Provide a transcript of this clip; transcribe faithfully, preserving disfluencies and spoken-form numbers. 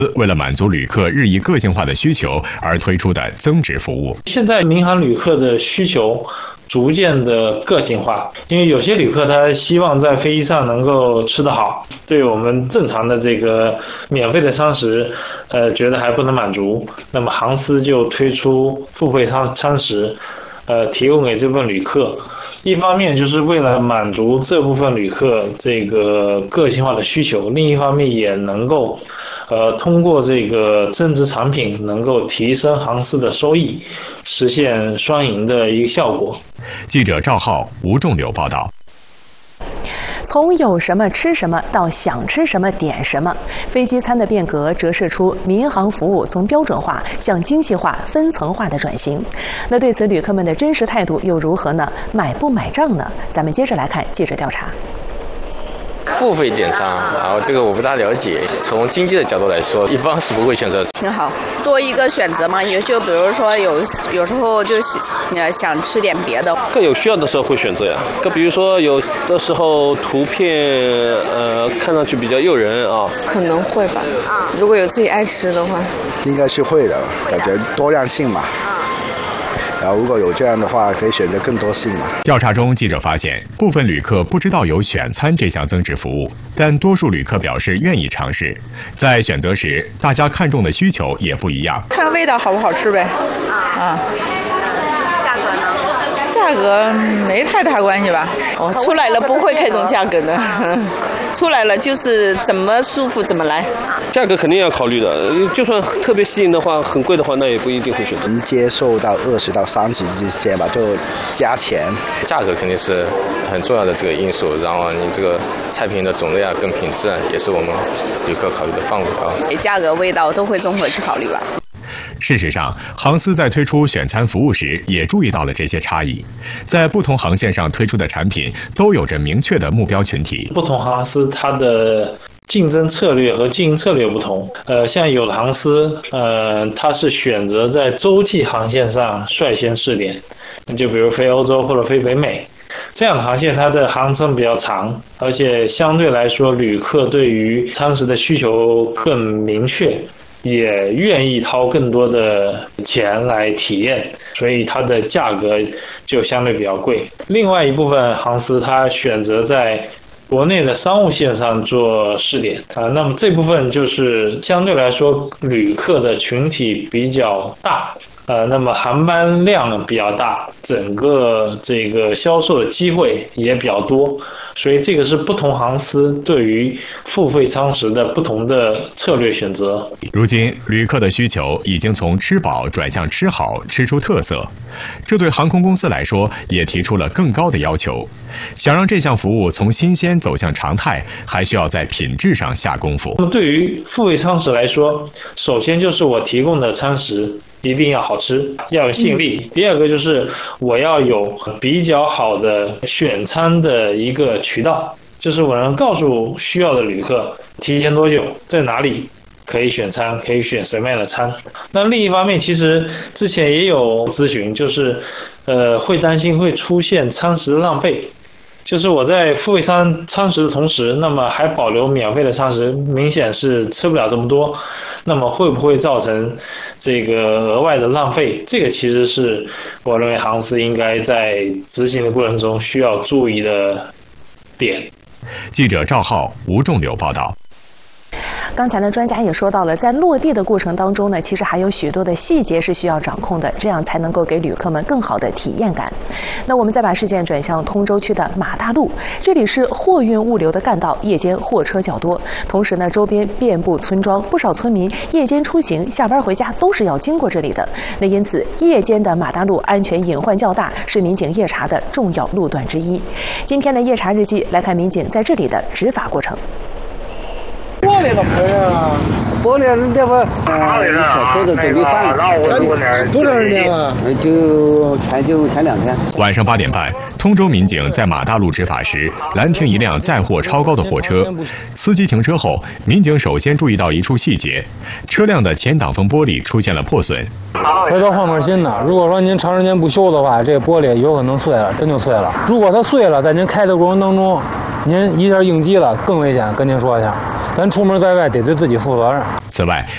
为了满足旅客日益个性化的需求而推出的增值服务。 现在民航旅客的需求逐渐的个性化，因为有些旅客他希望在飞机上能够吃得好，对我们正常的这个免费的餐食，呃，觉得还不能满足，那么航司就推出付费餐餐食，呃，提供给这部分旅客。一方面就是为了满足这部分旅客这个个性化的需求，另一方面也能够呃，通过这个增值产品能够提升航司的收益，实现双赢的一个效果。 记者赵浩、吴仲柳报道。 从有什么吃什么到想吃什么点什么，飞机餐的变革折射出民航服务从标准化向精细化、分层化的转型。那对此旅客们的真实态度又如何呢？买不买账呢？咱们接着来看记者调查。 付费点餐，然后这个我不大了解。从经济的角度来说，一般是不会选择。 挺好，多一个选择嘛。也就比如说有有时候就是呃想吃点别的。 更有需要的时候会选择呀。更比如说有的时候图片呃看上去比较诱人啊。 可能会吧。啊，如果有自己爱吃的话， 应该是会的。感觉多样性嘛。然后如果有这样的话，可以选择更多性嘛。 调查中，记者发现，部分旅客不知道有选餐这项增值服务，但多数旅客表示愿意尝试。在选择时，大家看重的需求也不一样。 看味道好不好吃呗。啊。 价格呢？ 价格没太大关系吧。哦，出来了不会看重价格的。出来了就是怎么舒服怎么来。 价格肯定要考虑的，就算特别吸引的话，很贵的话，那也不一定会选择。 能接受到二十到三十之间吧，就加钱。 价格肯定是很重要的这个因素，然后你这个菜品的种类啊跟品质啊，也是我们旅客考虑的范围啊。 价格、味道都会综合去考虑吧。 事实上，航司在推出选餐服务时也注意到了这些差异。在不同航线上推出的产品都有着明确的目标群体。 不同航司它的竞争策略和经营策略不同。呃，像有的航司，呃，它是选择在洲际航线上率先试点，就比如飞欧洲或者飞北美。这样的航线它的航程比较长，而且相对来说旅客对于餐食的需求更明确，也愿意掏更多的钱来体验，所以它的价格就相对比较贵。另外一部分航司它选择在国内的商务线上做试点啊，那么这部分就是相对来说旅客的群体比较大，呃，那么航班量比较大，整个这个销售的机会也比较多，所以这个是不同航司对于付费餐食的不同的策略选择。 如今，旅客的需求已经从吃饱转向吃好，吃出特色，这对航空公司来说也提出了更高的要求。想让这项服务从新鲜走向常态，还需要在品质上下功夫。 对于付费餐食来说，首先就是我提供的餐食一定要好吃，要有吸引力。第二个就是我要有比较好的选餐的一个渠道，就是我能告诉需要的旅客提前多久，在哪里可以选餐，可以选什么样的餐。那另一方面，其实之前也有咨询，就是呃会担心会出现餐食的浪费。就是我在付费餐餐食的同时，那么还保留免费的餐食，明显是吃不了这么多，那么会不会造成这个额外的浪费？这个其实是我认为航司应该在执行的过程中需要注意的点。 记者赵浩、吴仲柳报道。 刚才呢，专家也说到了，在落地的过程当中呢，其实还有许多的细节是需要掌控的，这样才能够给旅客们更好的体验感。那我们再把视线转向通州区的马大路，这里是货运物流的干道，夜间货车较多，同时呢，周边遍布村庄，不少村民夜间出行、下班回家都是要经过这里的。那因此，夜间的马大路安全隐患较大，是民警夜查的重要路段之一。今天的夜查日记来看民警在这里的执法过程。 玻璃怎么回事啊？玻璃那不小偷的准备犯了，多长时间了？就前就前两天。 晚上八点半，通州民警在马大路执法时，拦停一辆载货超高的货车。司机停车后，民警首先注意到一处细节：车辆的前挡风玻璃出现了破损。 回头换块新的。如果说您长时间不修的话，这个玻璃有可能碎了，真就碎了。如果它碎了，在您开的过程当中，您一下应激了，更危险。跟您说一下，咱出门在外得对自己负责任。 此外，